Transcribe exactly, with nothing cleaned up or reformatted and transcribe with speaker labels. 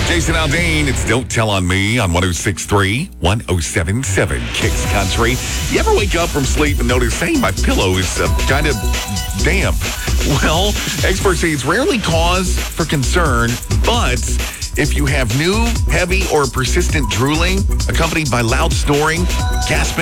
Speaker 1: Jason Aldean, it's Don't Tell on Me on one oh six point three, one oh seven point seven Kicks Country. You ever wake up from sleep and notice, hey, my pillow is uh, kind of damp? Well, experts say it's rarely cause for concern, but if you have new, heavy, or persistent drooling accompanied by loud snoring, gasping,